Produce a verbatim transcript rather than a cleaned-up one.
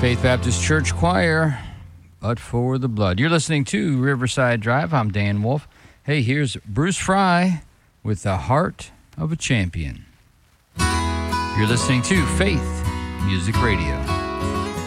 Faith Baptist Church Choir, But for the Blood. You're listening to Riverside Drive. I'm Dan Wolf. Hey, here's Bruce Fry with The Heart of a Champion. You're listening to Faith Music Radio.